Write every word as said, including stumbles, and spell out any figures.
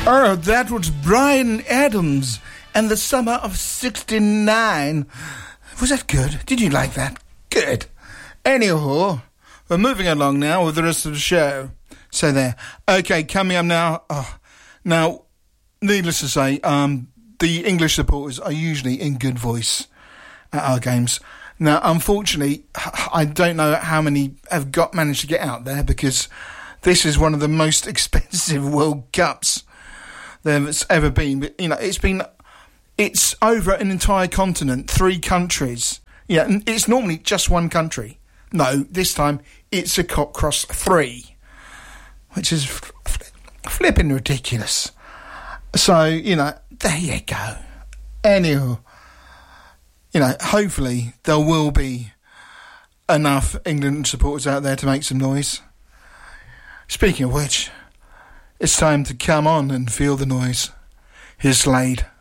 Oh, that was Bryan Adams and the Summer of sixty-nine. Was that good? Did you like that? Good. Anyhow, we're moving along now with the rest of the show. So there. Okay, coming up now. Oh, now, needless to say, um, the English supporters are usually in good voice at our games. Now, unfortunately, I don't know how many have got managed to get out there, because this is one of the most expensive World Cups there's ever been. But, you know, it's been, it's over an entire continent, three countries. Yeah, and it's normally just one country. No, this time it's across three, which is f- f- flipping ridiculous. So, you know, there you go. Anywho, you know, hopefully there will be enough England supporters out there to make some noise. Speaking of which, it's time to come on and feel the noise. Here's Slade.